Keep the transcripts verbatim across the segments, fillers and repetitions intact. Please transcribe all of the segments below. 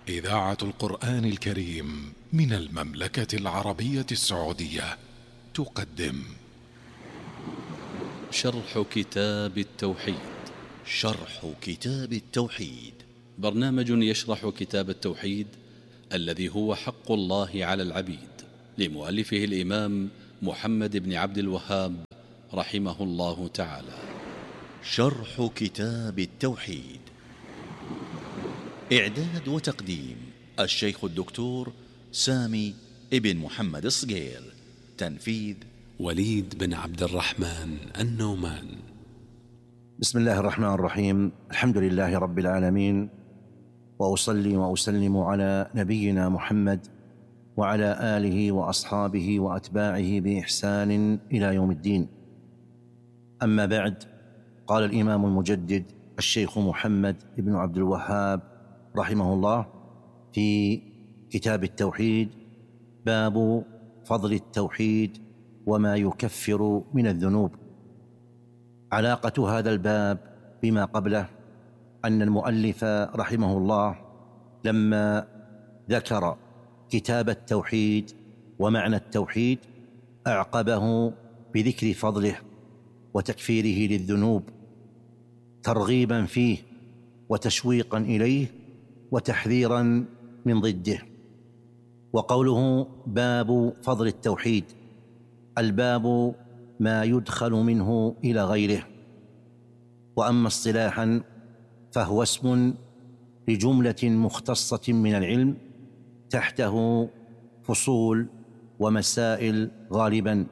إذاعة القرآن الكريم من المملكة العربية السعودية تقدم شرح كتاب التوحيد. شرح كتاب التوحيد برنامج يشرح كتاب التوحيد الذي هو حق الله على العبيد، لمؤلفه الإمام محمد بن عبد الوهاب رحمه الله تعالى. شرح كتاب التوحيد، إعداد وتقديم الشيخ الدكتور سامي ابن محمد الصقير، تنفيذ وليد بن عبد الرحمن النومان. بسم الله الرحمن الرحيم. الحمد لله رب العالمين، وأصلي وأسلم على نبينا محمد وعلى آله وأصحابه وأتباعه بإحسان إلى يوم الدين. أما بعد، قال الإمام المجدد الشيخ محمد بن عبد الوهاب رحمه الله في كتاب التوحيد: باب فضل التوحيد وما يكفر من الذنوب. علاقة هذا الباب بما قبله أن المؤلف رحمه الله لما ذكر كتاب التوحيد ومعنى التوحيد أعقبه بذكر فضله وتكفيره للذنوب، ترغيبا فيه وتشويقا إليه وتحذيرا من ضده. وقوله باب فضل التوحيد، الباب ما يدخل منه إلى غيره، وأما اصطلاحا فهو اسم لجملة مختصة من العلم تحته فصول ومسائل غالبا.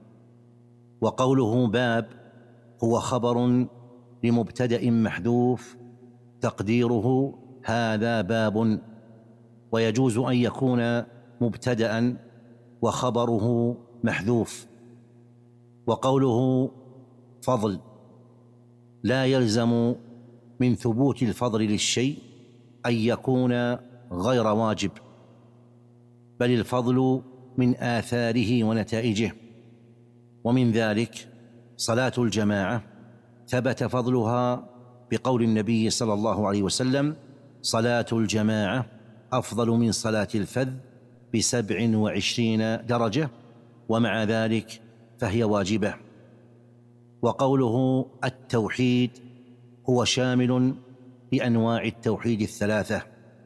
وقوله باب هو خبر لمبتدأ محذوف تقديره هذا باب، ويجوز أن يكون مبتدأ وخبره محذوف. وقوله فضل لا يلزم من ثبوت الفضل للشيء أن يكون غير واجب، بل الفضل من آثاره ونتائجه. ومن ذلك صلاة الجماعة ثبت فضلها بقول النبي صلى الله عليه وسلم: صلاة الجماعة أفضل من صلاة الفذ بسبع وعشرين درجة، ومع ذلك فهي واجبة. وقوله التوحيد هو شامل لأنواع التوحيد الثلاثة.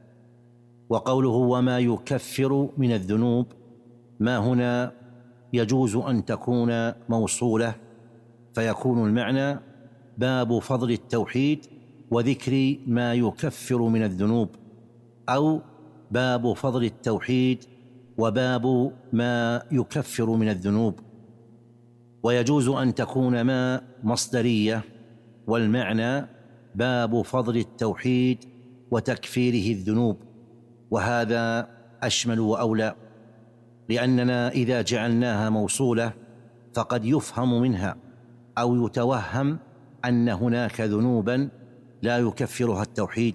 وقوله وما يكفر من الذنوب، ما هنا يجوز أن تكون موصولة، فيكون المعنى باب فضل التوحيد وذكر ما يكفر من الذنوب، أو باب فضل التوحيد وباب ما يكفر من الذنوب. ويجوز أن تكون ما مصدرية، والمعنى باب فضل التوحيد وتكفيره الذنوب، وهذا أشمل وأولى، لأننا إذا جعلناها موصولة فقد يفهم منها أو يتوهم أن هناك ذنوبا لا يكفرها التوحيد.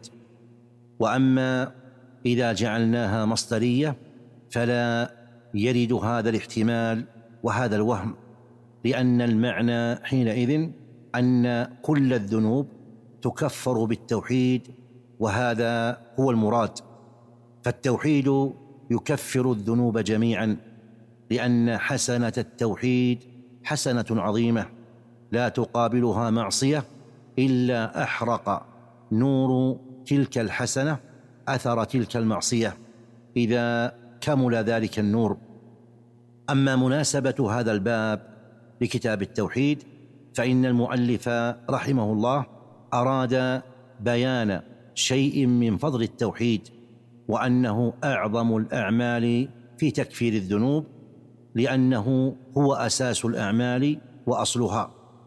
وأما إذا جعلناها مصدرية فلا يرد هذا الاحتمال وهذا الوهم، لأن المعنى حينئذ أن كل الذنوب تكفر بالتوحيد، وهذا هو المراد. فالتوحيد يكفر الذنوب جميعا، لأن حسنة التوحيد حسنة عظيمة لا تقابلها معصية إلا أحرق نور تلك الحسنة أثر تلك المعصية إذا كمل ذلك النور. أما مناسبة هذا الباب لكتاب التوحيد، فإن المؤلف رحمه الله أراد بيان شيء من فضل التوحيد، وأنه أعظم الأعمال في تكفير الذنوب، لأنه هو أساس الأعمال وأصلها.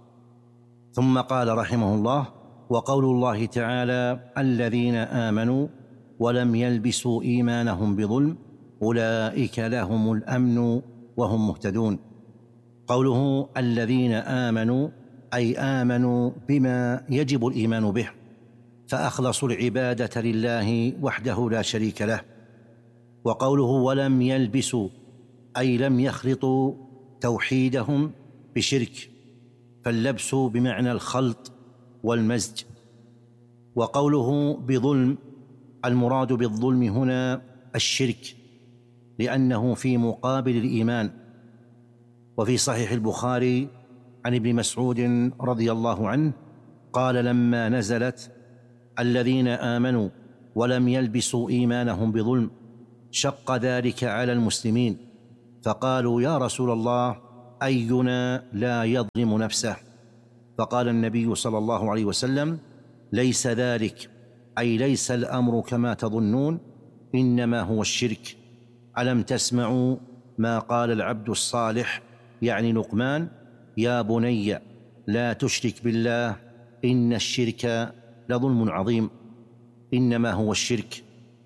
ثم قال رحمه الله: وقول الله تعالى: الذين آمنوا ولم يلبسوا إيمانهم بظلم أولئك لهم الأمن وهم مهتدون. قوله الذين آمنوا أي آمنوا بما يجب الإيمان به، فأخلصوا العبادة لله وحده لا شريك له. وقوله ولم يلبسوا أي لم يخلطوا توحيدهم بشرك، فاللبس بمعنى الخلط والمزج. وقوله بظلم المراد بالظلم هنا الشرك، لأنه في مقابل الإيمان. وفي صحيح البخاري عن ابن مسعود رضي الله عنه قال: لما نزلت الذين آمنوا ولم يلبسوا إيمانهم بظلم شق ذلك على المسلمين، فقالوا: يا رسول الله، أينا لا يظلم نفسه؟ فقال النبي صلى الله عليه وسلم: ليس ذلك، أي ليس الأمر كما تظنون، إنما هو الشرك. ألم تسمعوا ما قال العبد الصالح يعني لقمان: يا بني لا تشرك بالله إن الشرك لظلم عظيم. إنما هو الشرك.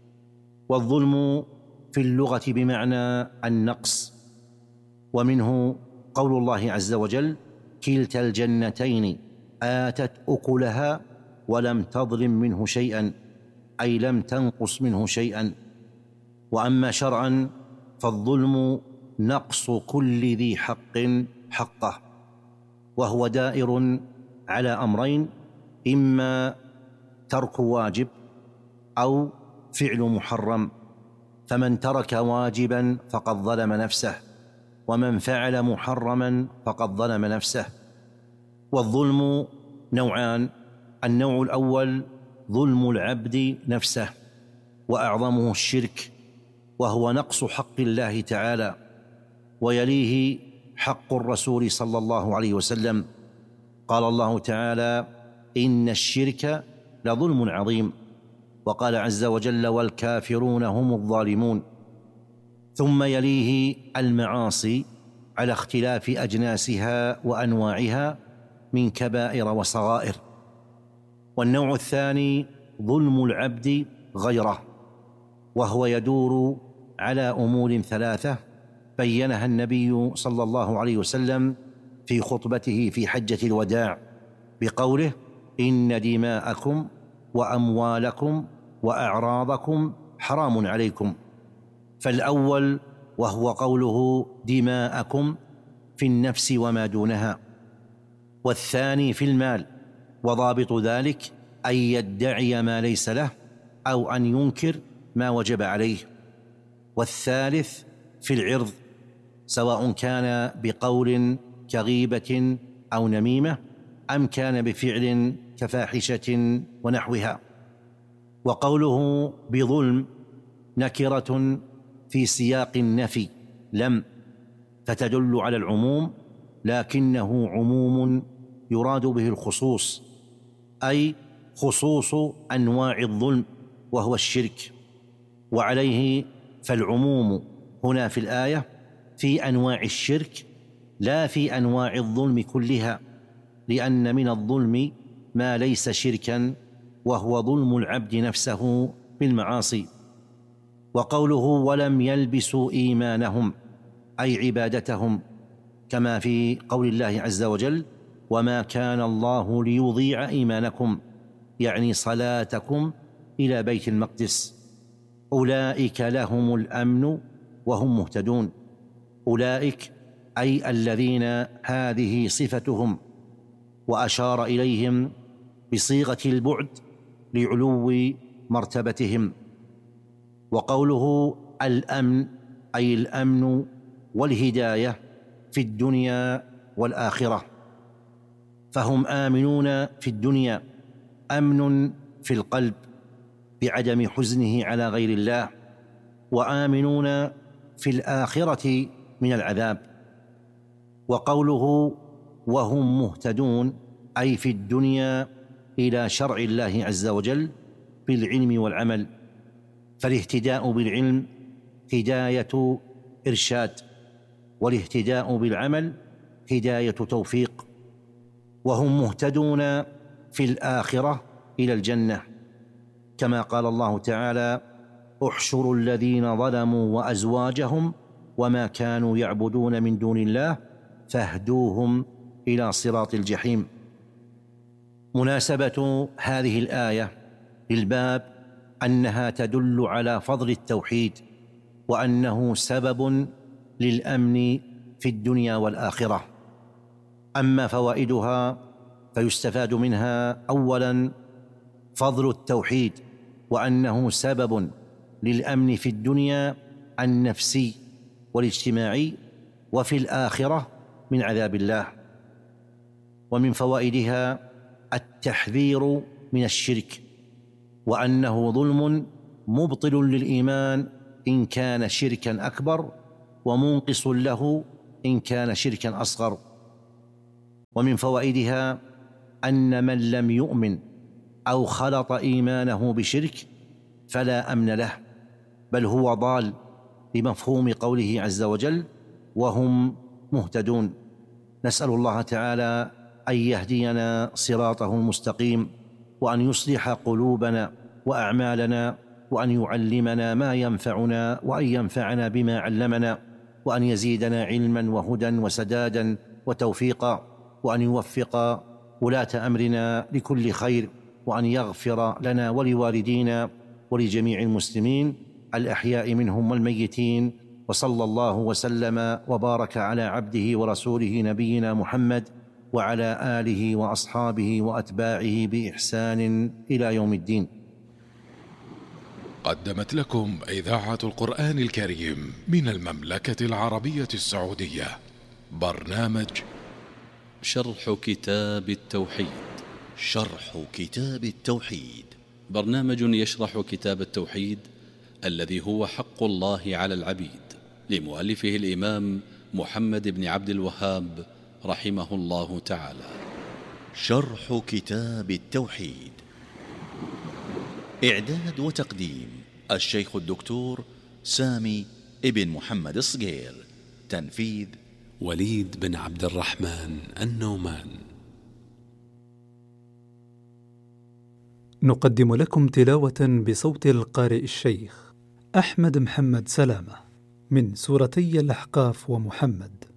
والظلم في اللغة بمعنى النقص، ومنه قول الله عز وجل: كلتا الجنتين آتت أكلها ولم تظلم منه شيئا، أي لم تنقص منه شيئا. وأما شرعا فالظلم نقص كل ذي حق حقه، وهو دائر على أمرين: إما ترك واجب أو فعل محرم. فمن ترك واجبا فقد ظلم نفسه، ومن فعل محرما فقد ظلم نفسه. والظلم نوعان: النوع الأول ظلم العبد نفسه، وأعظمه الشرك، وهو نقص حق الله تعالى، ويليه حق الرسول صلى الله عليه وسلم. قال الله تعالى: إن الشرك لظلم عظيم. وقال عز وجل: والكافرون هم الظالمون. ثم يليه المعاصي على اختلاف أجناسها وأنواعها من كبائر وصغائر. والنوع الثاني ظلم العبد غيره، وهو يدور على أمور ثلاثة بينها النبي صلى الله عليه وسلم في خطبته في حجة الوداع بقوله: إن دماءكم وأموالكم وأعراضكم حرام عليكم. فالأول وهو قوله دماءكم في النفس وما دونها، والثاني في المال، وضابط ذلك أن يدعي ما ليس له أو أن ينكر ما وجب عليه، والثالث في العرض، سواء كان بقول كغيبة أو نميمة أم كان بفعل كفاحشة ونحوها. وقوله بظلم نكرة في سياق النفي لم، فتدل على العموم، لكنه عموم يراد به الخصوص، أي خصوص أنواع الظلم وهو الشرك. وعليه فالعموم هنا في الآية في أنواع الشرك لا في أنواع الظلم كلها، لأن من الظلم ما ليس شركا، وهو ظلم العبد نفسه بالمعاصي. وقوله ولم يلبسوا إيمانهم أي عبادتهم، كما في قول الله عز وجل: وما كان الله ليضيع إيمانكم، يعني صلاتكم إلى بيت المقدس. أولئك لهم الأمن وهم مهتدون. أولئك أي الذين هذه صفتهم، وأشار إليهم بصيغة البعد لعلو مرتبتهم. وقوله الأمن أي الأمن والهداية في الدنيا والآخرة، فهم آمنون في الدنيا أمن في القلب بعدم حزنه على غير الله، وآمنون في الآخرة من العذاب. وقوله وهم مهتدون أي في الدنيا إلى شرع الله عز وجل بالعلم والعمل، فالاهتداء بالعلم هداية إرشاد، والاهتداء بالعمل هداية توفيق. وهم مهتدون في الآخرة إلى الجنة، كما قال الله تعالى: احشروا الذين ظلموا وأزواجهم وما كانوا يعبدون من دون الله فاهدوهم إلى صراط الجحيم. مناسبة هذه الآية للباب أنها تدل على فضل التوحيد، وأنه سبب للأمن في الدنيا والآخرة. أما فوائدها فيستفاد منها: أولاً فضل التوحيد وأنه سبب للأمن في الدنيا النفسي والاجتماعي وفي الآخرة من عذاب الله. ومن فوائدها التحذير من الشرك، وأنه ظلم مبطل للإيمان إن كان شركا أكبر ومنقص له إن كان شركا أصغر. ومن فوائدها أن من لم يؤمن أو خلط إيمانه بشرك فلا أمن له، بل هو ضال بمفهوم قوله عز وجل وهم مهتدون. نسأل الله تعالى أن يهدينا صراطه المستقيم، وأن يصلح قلوبنا وأعمالنا، وأن يعلمنا ما ينفعنا، وأن ينفعنا بما علمنا، وأن يزيدنا علما وهدى وسدادا وتوفيقا، وأن يوفق ولاة أمرنا لكل خير، وأن يغفر لنا ولوالدينا ولجميع المسلمين الأحياء منهم والميتين. وصلى الله وسلم وبارك على عبده ورسوله نبينا محمد وعلى آله وأصحابه وأتباعه بإحسان إلى يوم الدين. قدمت لكم إذاعة القرآن الكريم من المملكة العربية السعودية برنامج شرح كتاب التوحيد. شرح كتاب التوحيد برنامج يشرح كتاب التوحيد الذي هو حق الله على العبيد، لمؤلفه الإمام محمد بن عبد الوهاب رحمه الله تعالى. شرح كتاب التوحيد، إعداد وتقديم الشيخ الدكتور سامي ابن محمد الصقير، تنفيذ وليد بن عبد الرحمن النومان. نقدم لكم تلاوة بصوت القارئ الشيخ أحمد محمد سلامة من سورتي الأحقاف ومحمد.